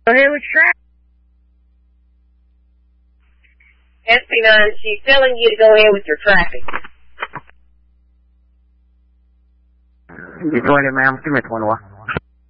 Go ahead with your traffic. SB9, she's telling you to go ahead with your traffic. You go ahead, ma'am. Give me 21.